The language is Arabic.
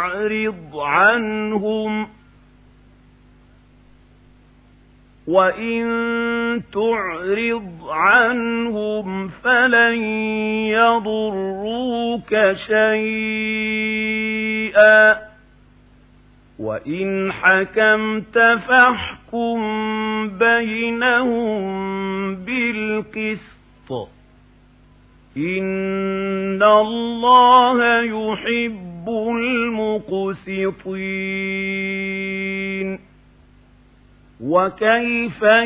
فأعرض عنهم وإن تعرض عنهم فلن يضروك شيئا وإن حكمت فاحكم بينهم بالقسط إن الله يحب المقسطين. وكيف